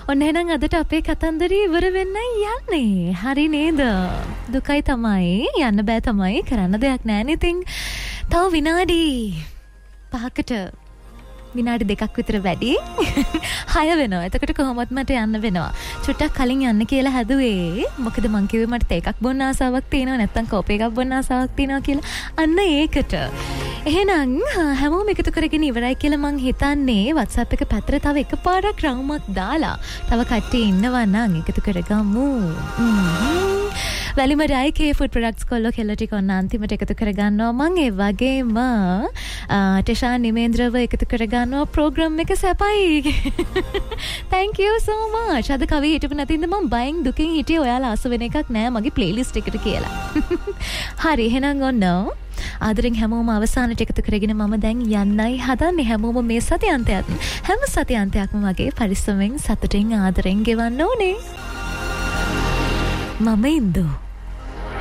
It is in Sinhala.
ඔන්න එහෙනම් අදට අපේ කතන්දරේ ඉවර වෙන්නයි යන්නේ. හරි නේද? දුකයි තමයි, යන්න බෑ තමයි, කරන්න දෙයක් නෑනේ. ඉතින් තව විනාඩි 5කට විනාඩි 2ක් විතර වැඩි 6 වෙනවා. එතකොට කොහොමත් මට යන්න වෙනවා. චුට්ටක් කලින් යන්න කියලා හැදුවේ. මොකද මං කිව්වේ මට තේ එකක් බොන්න ආසාවක් තියෙනවා, නැත්තම් කෝපි එකක් බොන්න ආසාවක් තියෙනවා කියලා. අන්න ඒකට. එහෙනම් හැමෝම එකතු කරගෙන ඉවරයි කියලා මං හිතන්නේ. WhatsApp එක පැත්තට තව එකපාරක් රවුමක් දාලා තව කට්ටිය ඉන්නවා නම් එකතු කරගමු. වැලිමඩයි කේ ෆුඩ් ප්‍රොඩක්ට්ස් කොල්ලෝ කෙල්ල ටික ඔන්න අන්තිමට එකතු කරගන්නවා. මං ඒ වගේම ටෙෂා නිමේන්ද්‍රව එකතු කරගන්නවා. ප්‍රෝග්‍රෑම් එක සැපයි. thank you so much. අද කවි හිටපු නැතිඳ මම බයෙන් දුකින් හිටියේ ඔයාලා ආස වෙන එකක් නෑ මගේ ප්ලේලිස්ට් එකට කියලා. හරි එහෙනම් ඔන්න ආදරෙන් හැමෝම අවසානට එකතු කරගෙන මම දැන් යන්නයි හදන්නේ. හැමෝම මේ සතියන්තයත් හැම සතියන්තයක්ම වගේ පරිස්සමෙන් සතුටින් ආදරෙන් ගෙවන්න ඕනේ. මම ඉන්දෝ